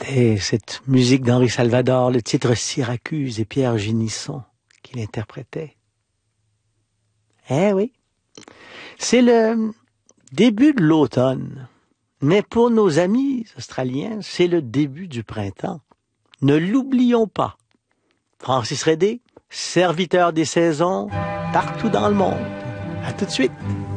Et cette musique d'Henri Salvador, le titre Syracuse et Pierre Génisson qui l'interprétait. Eh oui, c'est le début de l'automne. Mais pour nos amis australiens, c'est le début du printemps. Ne l'oublions pas. Francis Redé, serviteur des saisons partout dans le monde. À tout de suite.